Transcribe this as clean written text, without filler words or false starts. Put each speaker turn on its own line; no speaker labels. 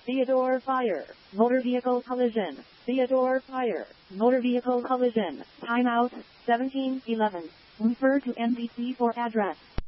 Theodore Fire. Motor vehicle collision. Theodore Fire. Motor vehicle collision. Timeout. 1711. Refer to NBC for address.